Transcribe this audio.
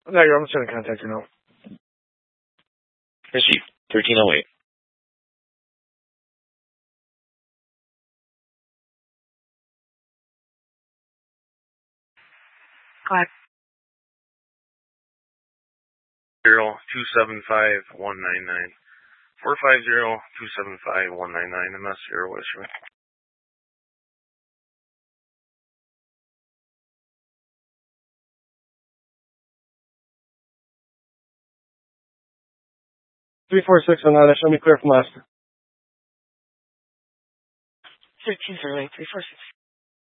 No, you're almost in contact, you know. Receive. 1308. Go ahead. 275-199. 450-275-199. MS 0, what is your 346 on that. Show me clear from last. 1308, 346.